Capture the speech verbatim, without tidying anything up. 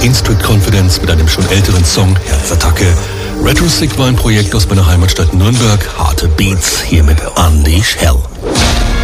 In Strict Confidence mit einem schon älteren Song, Herzattacke. Retro Sick war ein Projekt aus meiner Heimatstadt Nürnberg. Harte Beats, hier mit Andy Schell.